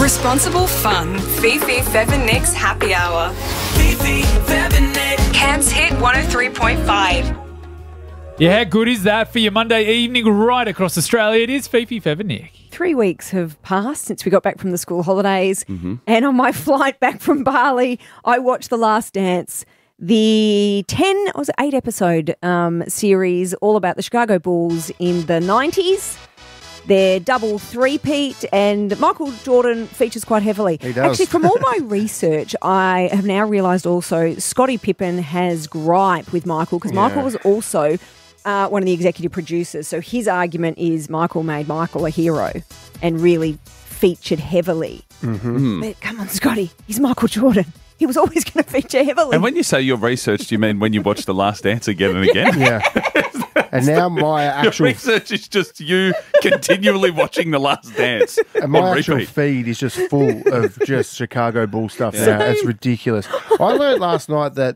Responsible fun. Fifi, Fev and Nick's Happy Hour. Fifi, Fev and Nick. Cairns Hit 103.5. Yeah, how good is that for your Monday evening right across Australia? It is Fifi, Fev and Nick. 3 weeks have passed since we got back from the school holidays. And on my flight back from Bali, I watched The Last Dance, the 8-episode series all about the Chicago Bulls in the 90s. Their double three-peat, and Michael Jordan features quite heavily. He does. Actually, from all my research, I have now realised also Scottie Pippen has gripe with Michael because Michael was also one of the executive producers. So his argument is Michael made Michael a hero and really featured heavily. But come on, Scotty, he's Michael Jordan. He was always going to feature heavily. And when you say your research, do you mean when you watch The Last Dance again and again? Yeah. And now my Your actual research is just you continually watching The Last Dance. and my on actual repeat. feed is just full of just Chicago Bull stuff now. It's ridiculous. I learned last night that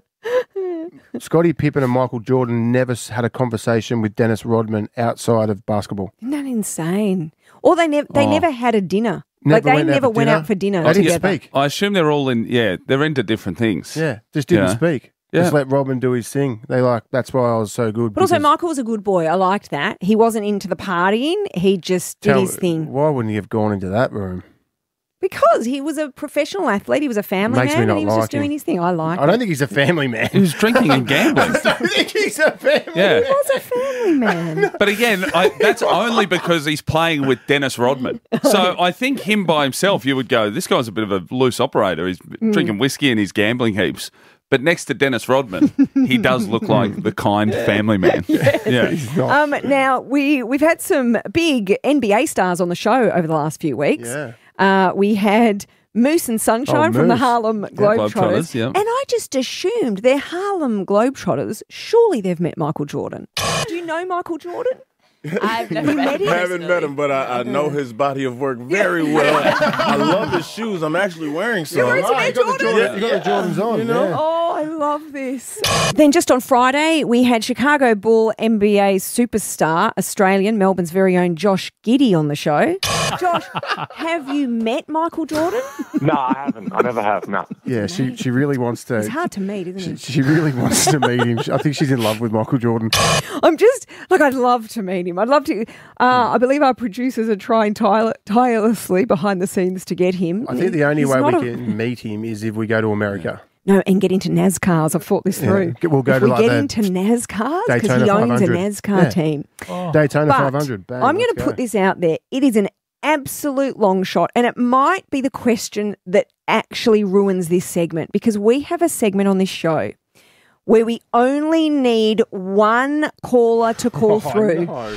Scottie Pippen and Michael Jordan never had a conversation with Dennis Rodman outside of basketball. Isn't that insane? Or they never had a dinner. Never they went out never for went dinner? out for dinner They didn't together. speak. I assume they're all they're into different things. Yeah, just didn't Yeah. speak. Yeah. Just let Rodman do his thing. That's why I was so good. But also, because- Michael was a good boy. I liked that. He wasn't into the partying. He just did his thing. Why wouldn't he have gone into that room? Because he was a professional athlete. He was a family Makes me man not and he was like just doing him. his thing. I like I don't think he's a family man. He was drinking and gambling. I don't think he's a family Yeah. He was a family man. But again, that's only because he's playing with Dennis Rodman. So I think him by himself, you would go, this guy's a bit of a loose operator. He's drinking whiskey and he's gambling heaps. But next to Dennis Rodman, he does look like the kind family man. Yeah. He's not. Now, we've had some big NBA stars on the show over the last few weeks. Yeah. We had Moose and Sunshine from the Moose. Harlem Globetrotters. Globetrotters, yeah. And I just assumed they're Harlem Globetrotters. Surely they've met Michael Jordan. Do you know Michael Jordan? I've never met him. I haven't met him, but I know his body of work very well. I love his shoes. I'm actually wearing some. wearing some Air You got the Jordans on. You know? Yeah. Oh, I love this. Then just on Friday, we had Chicago Bull NBA superstar, Australian, Melbourne's very own Josh Giddey on the show. Josh, have you met Michael Jordan? No, I haven't. I never have, no. Yeah, she really wants to. It's hard to meet, isn't it? She really wants to meet him. I think she's in love with Michael Jordan. I'm just, I'd love to meet him. I'd love to. I believe our producers are trying tirelessly behind the scenes to get him. I think the only He's way not we can meet him is if we go to America. No, and get into NASCARs. I've thought this through. We'll go if to we like get the into NASCARs, because Daytona he owns a 500. NASCAR Yeah. team. Daytona But 500. Bang, I'm going let's to go. put this out there. It is an absolute long shot, and it might be the question that actually ruins this segment, because we have a segment on this show where we only need one caller to call through. No.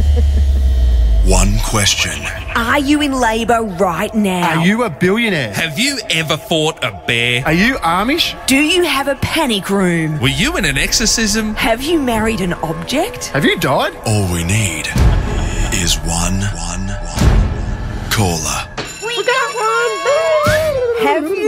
One question. Are you in labour right now? Are you a billionaire? Have you ever fought a bear? Are you Amish? Do you have a panic room? Were you in an exorcism? Have you married an object? Have you died? All we need is one caller. Have you